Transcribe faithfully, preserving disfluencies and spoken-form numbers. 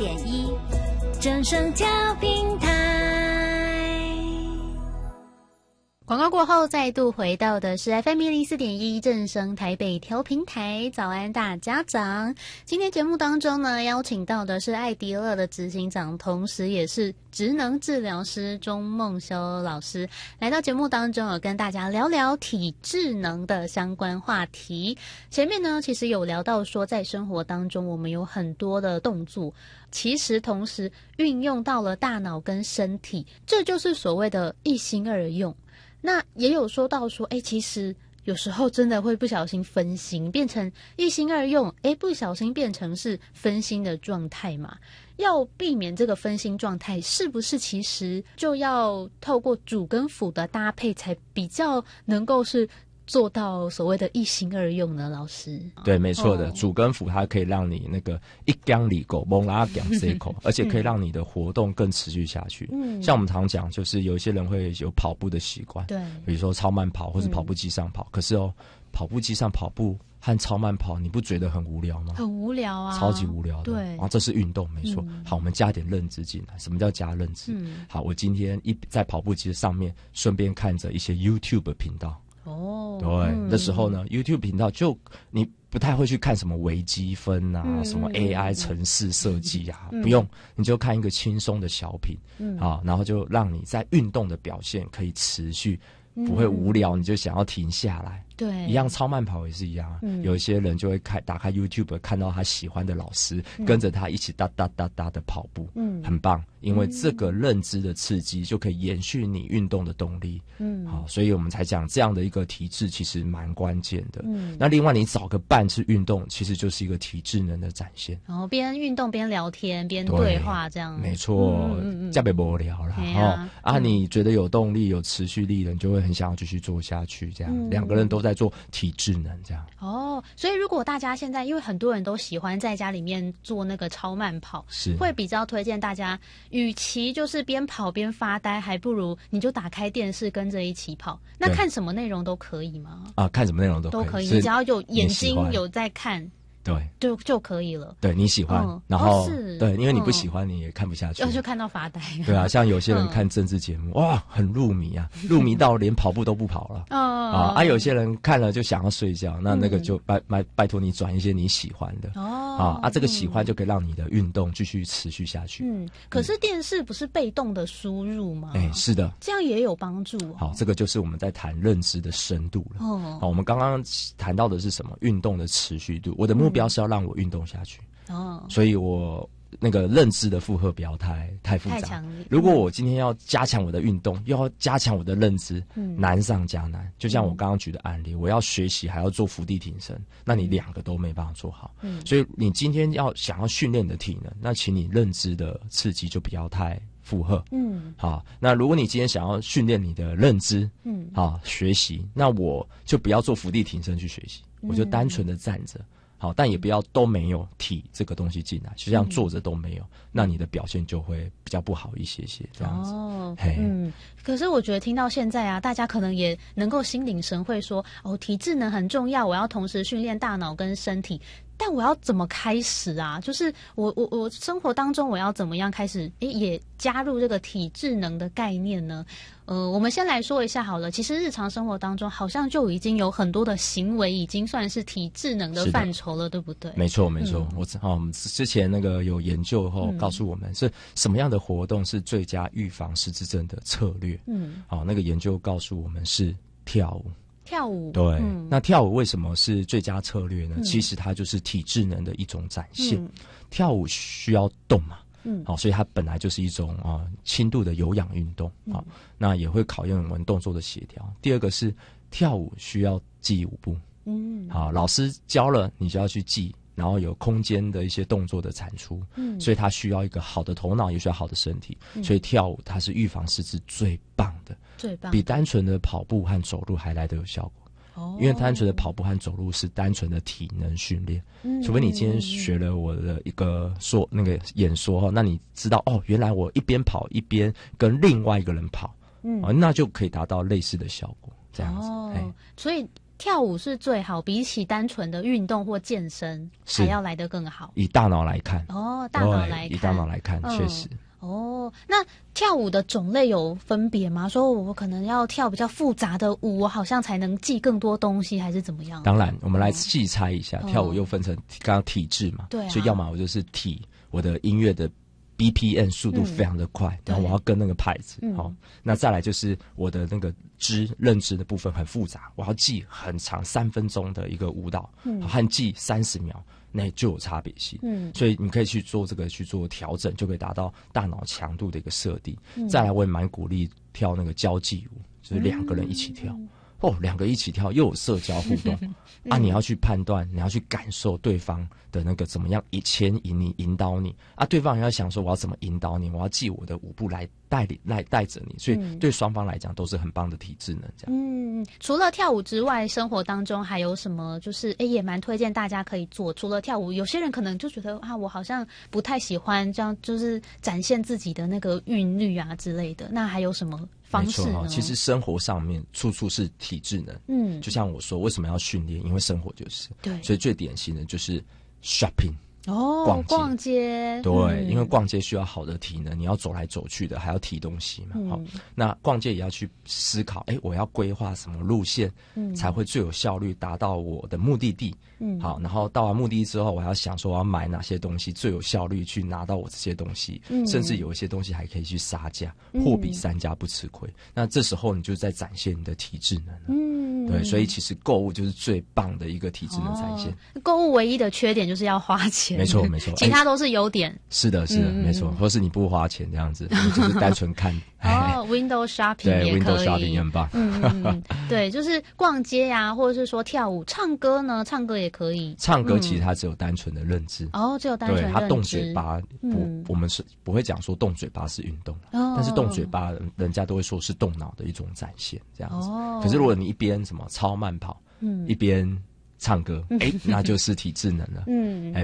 点一，正声调平台。广告过后，再度回到的是 F M 一零四点一正声台北调频台。早安大家长，今天节目当中呢，邀请到的是爱迪乐的执行长，同时也是职能治疗师钟孟修老师，来到节目当中，有跟大家聊聊体智能的相关话题。前面呢，其实有聊到说，在生活当中，我们有很多的动作，其实同时运用到了大脑跟身体，这就是所谓的一心二用。那也有说到说，哎，其实有时候真的会不小心分心，变成一心二用，哎，不小心变成是分心的状态嘛。要避免这个分心状态，是不是其实就要透过主跟辅的搭配，才比较能够是做到所谓的一心二用呢？老师， 对，没错的，哦、主跟辅它可以让你那个一缸里狗蒙拉讲 C 口，而且可以让你的活动更持续下去。嗯，像我们常讲，就是有一些人会有跑步的习惯，对，比如说超慢跑或是跑步机上跑。嗯、可是哦，跑步机上跑步和超慢跑，你不觉得很无聊吗？ 很无聊啊， 超级无聊的。对，啊，这是运动，没错。嗯、好，我们加点认知进来。什么叫加认知？嗯、好，我今天一在跑步机上面，顺便看着一些 YouTube 频道。哦，对，嗯、那时候呢 ，YouTube 频道就你不太会去看什么微积分啊，嗯、什么 A I 程式设计啊，嗯、不用，你就看一个轻松的小品，嗯、啊，然后就让你在运动的表现可以持续，不会无聊，你就想要停下来。对，一样超慢跑也是一样，嗯、有一些人就会开打开 YouTube 看到他喜欢的老师，嗯、跟着他一起哒哒哒哒的跑步，嗯，很棒，因为这个认知的刺激就可以延续你运动的动力，嗯，好，所以我们才讲这样的一个体质其实蛮关键的。嗯，那另外你找个伴去运动，其实就是一个体智能的展现。然后边运动边聊天边对话，这样没错，这样别无聊了哦。啊，你觉得有动力、有持续力的，你就会很想要继续做下去，这样两、嗯、个人都在做体智能这样。 哦，所以如果大家现在因为很多人都喜欢在家里面做那个超慢跑，是会比较推荐大家，与其就是边跑边发呆，还不如你就打开电视跟着一起跑。那看什么内容都可以吗？ 啊，看什么内容都可以， 都可以，你只要有眼睛有在看。对，就就可以了。 对，你喜欢，嗯、然后、哦、对，因为你不喜欢，嗯、你也看不下去， 就看到发呆。 对啊，像有些人看政治节目，嗯、哇，很入迷啊，入迷到连跑步都不跑了。嗯、啊啊，有些人看了就想要睡觉，那那个就拜拜拜托你转一些你喜欢的。哦，啊啊，这个喜欢就可以让你的运动继续持续下去。 嗯，可是电视不是被动的输入吗？ 哎、嗯，是的， 这样也有帮助、哦。 好，这个就是我们在谈认知的深度了。哦，好，我们刚刚谈到的是什么？运动的持续度。我的目标是要让我运动下去，哦，所以我那个认知的负荷不要太太复杂。如果我今天要加强我的运动，又要加强我的认知，嗯、难上加难。就像我刚刚举的案例，我要学习还要做伏地挺身，那你两个都没办法做好。嗯、所以你今天要想要训练你的体能，那请你认知的刺激就不要太负荷。嗯，好，那如果你今天想要训练你的认知，嗯，好学习，那我就不要做伏地挺身去学习，我就单纯的站着。好，但也不要都没有体这个东西进来，就像坐着都没有，嗯、那你的表现就会比较不好一些些这样子。哦， 嗯，可是我觉得听到现在啊，大家可能也能够心领神会说，哦，体智能很重要，我要同时训练大脑跟身体。但我要怎么开始啊？就是我我我生活当中我要怎么样开始？诶，也加入这个体智能的概念呢？呃，我们先来说一下好了。其实日常生活当中，好像就已经有很多的行为已经算是体智能的范畴了，对不对？ 没错，没错。嗯、我哦，我们之前那个有研究后告诉我们，是什么样的活动是最佳预防失智症的策略？嗯，好、哦，那个研究告诉我们是跳舞。 跳舞对、嗯，那跳舞为什么是最佳策略呢？嗯、其实它就是体智能的一种展现。嗯、跳舞需要动嘛，嗯，好、哦，所以它本来就是一种啊、呃、轻度的有氧运动啊、哦嗯，那也会考验我们动作的协调。第二个是跳舞需要记舞步，嗯，好，老师教了你就要去记。然后有空间的一些动作的产出，嗯，所以它需要一个好的头脑，也需要好的身体，嗯、所以跳舞它是预防失智最棒的，最棒，比单纯的跑步和走路还来得有效果。哦，因为单纯的跑步和走路是单纯的体能训练，嗯，除非你今天学了我的一个说那个演说哈，那你知道哦，原来我一边跑一边跟另外一个人跑，嗯，哦，那就可以达到类似的效果，这样子。 哦，所以。 跳舞是最好，比起单纯的运动或健身还要来得更好。 以大脑来看， 哦，大脑来看， 以大脑来看，确、嗯、实。 哦，那跳舞的种类有分别吗？说我可能要跳比较复杂的舞，我好像才能记更多东西，还是怎么样？ 当然，我们来细拆一下，哦、跳舞又分成刚刚体质嘛， 对、啊， 所以要么我就是体，我的音乐的 B P M 速度非常的快，嗯、然后我要跟那个拍子，好、嗯，那再来就是我的那个知认知的部分很复杂，我要记很长三分钟的一个舞蹈，嗯，和记三十秒。那就有差别性，嗯，所以你可以去做这个去做调整，就可以达到大脑强度的一个设定。嗯、再来，我也蛮鼓励跳那个交际舞，就是两个人一起跳。嗯、哦，两个一起跳又有社交互动、嗯、啊！你要去判断，你要去感受对方的那个怎么样牵引你、引导你啊！对方也要想说我要怎么引导你，我要记我的舞步来带领、来带着你，所以对双方来讲都是很棒的体智能。这样， 嗯，除了跳舞之外，生活当中还有什么？就是哎，也蛮推荐大家可以做。除了跳舞，有些人可能就觉得啊，我好像不太喜欢这样，就是展现自己的那个韵律啊之类的。那还有什么方式呢？ 其实生活上面处处是体智能。嗯，就像我说，为什么要训练？因为生活就是。对。所以最典型的就是 shopping。 哦，逛街，逛街对、嗯，因为逛街需要好的体能，你要走来走去的，还要提东西嘛。好、嗯，那逛街也要去思考，哎，我要规划什么路线，嗯，才会最有效率达到我的目的地。嗯，好，然后到完目的地之后，我要想说我要买哪些东西最有效率去拿到我这些东西，嗯，甚至有一些东西还可以去杀价，货比三家不吃亏。嗯、那这时候你就在展现你的体智能了。嗯，对，所以其实购物就是最棒的一个体智能展现。 哦、购物唯一的缺点就是要花钱。 没错没错， 其他都是优点。 是的，是的，嗯、没错，或是你不花钱这样子，你就是单纯看。 哦 ，window shopping 对也可以 ，window shopping 也很棒。 嗯嗯，对，就是逛街呀、啊，或者是说跳舞、唱歌呢，唱歌也可以。 唱歌其实它只有单纯的认知。 嗯、哦，只有单纯认知。 对，它动嘴巴，不、嗯，我们是不会讲说动嘴巴是运动、哦、但是动嘴巴人家都会说是动脑的一种展现，这样子。哦。可是如果你一边什么超慢跑，嗯，一边唱歌，哎、欸，那就是体智能了。嗯，哎、欸，